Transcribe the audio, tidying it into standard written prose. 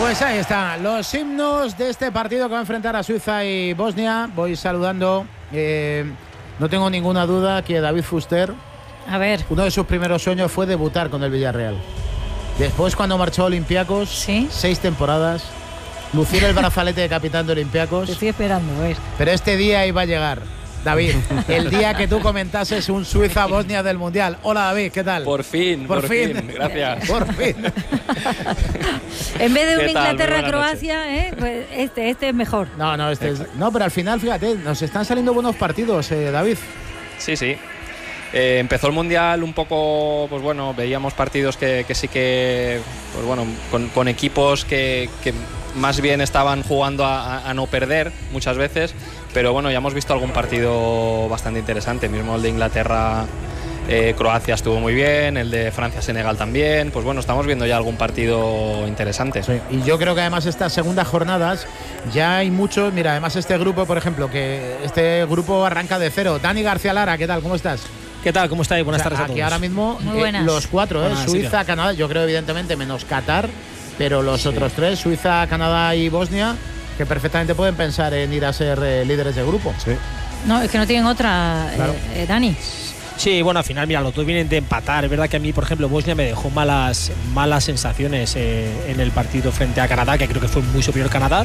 Pues ahí están los himnos de este partido que va a enfrentar a Suiza y Bosnia. Voy saludando. No tengo ninguna duda que David Fuster, a ver, uno de sus primeros sueños fue debutar con el Villarreal. Después, cuando marchó a Olympiacos, ¿sí? 6 temporadas, lucir el brazalete de capitán de Olympiacos. Te estoy esperando, ¿ves? Pero este día iba a llegar, David, el día que tú comentases un Suiza-Bosnia del Mundial. Hola, David, ¿qué tal? Por fin. Gracias. Por fin. En vez de un Inglaterra-Croacia, pues este es mejor. No, pero al final, fíjate, nos están saliendo buenos partidos, David. Sí. Empezó el Mundial un poco, pues bueno, veíamos partidos que sí que, pues bueno, con equipos que más bien estaban jugando a no perder muchas veces, pero bueno, ya hemos visto algún partido bastante interesante, mismo el de Inglaterra Croacia estuvo muy bien, el de Francia-Senegal también, pues bueno, estamos viendo ya algún partido interesante. Sí, y yo creo que además estas segundas jornadas ya hay muchos, mira, además este grupo, por ejemplo, que este grupo arranca de cero. Dani García Lara, ¿qué tal? ¿Cómo estás? ¿Qué tal? ¿Cómo estáis? Buenas tardes a todos. Aquí ahora mismo los 4, Suiza, sí. Canadá, yo creo evidentemente menos Qatar, pero los otros 3, Suiza, Canadá y Bosnia, que perfectamente pueden pensar en ir a ser líderes de grupo. Sí. No, es que no tienen otra, claro. Dani. Sí, bueno, al final, mira, los dos vienen de empatar. Es verdad que a mí, por ejemplo, Bosnia me dejó malas sensaciones en el partido frente a Canadá, que creo que fue muy superior Canadá.